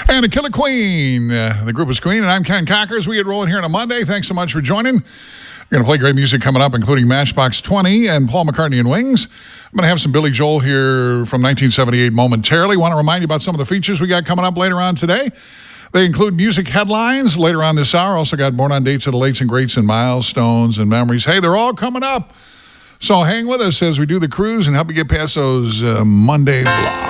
And a Killer Queen. The group is Queen, and I'm Ken Cockers. We get rolling here on a Monday. Thanks so much for joining. We're going to play great music coming up, including Matchbox 20 and Paul McCartney and Wings. I'm going to have some Billy Joel here from 1978 momentarily. Want to remind you about some of the features we got coming up later on today. They include music headlines later on this hour. Also got Born on Dates of the Lates and Greats and Milestones and Memories. Hey, they're all coming up. So hang with us as we do the cruise and help you get past those Monday blogs.